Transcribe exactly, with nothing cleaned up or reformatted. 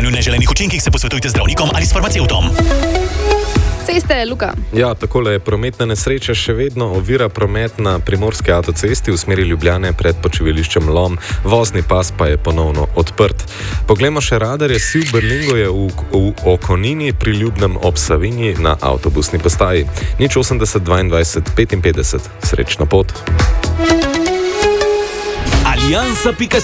ugotavljanju neželenih učinkih se posvetujte z zdravnikom ali s farmacevtom. Ceste, Luka. Ja, takole je prometna nesreča še vedno ovira promet na primorski avtocesti v smeri Ljubljane pred počivališčem Lom. Vozni pas pa je ponovno odprt. Poglejmo še radarje. Si v Berlingu je v, v Okonini pri Ljubnem ob Savinji na avtobusni postaji. nič osemdeset dvaindvajset petinpetdeset. Srečna pot. Aliansa.